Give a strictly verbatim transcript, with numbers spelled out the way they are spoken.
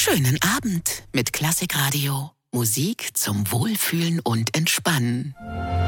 Schönen Abend mit Klassikradio. Musik zum Wohlfühlen und Entspannen.